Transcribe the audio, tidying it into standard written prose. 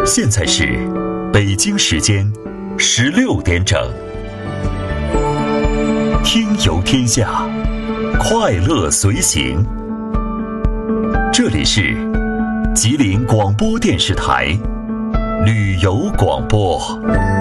现在是北京时间16点整。听游天下，快乐随行。这里是吉林广播电视台旅游广播。